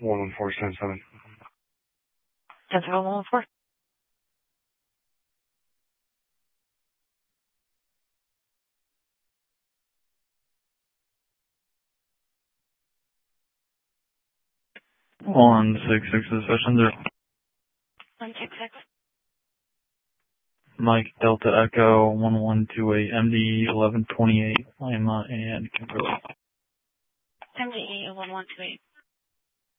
11477. 10114. One 66 session 0. 166. Mike Delta Echo 1128 MDE 1128 Lima and Kimberly. MDE 1128.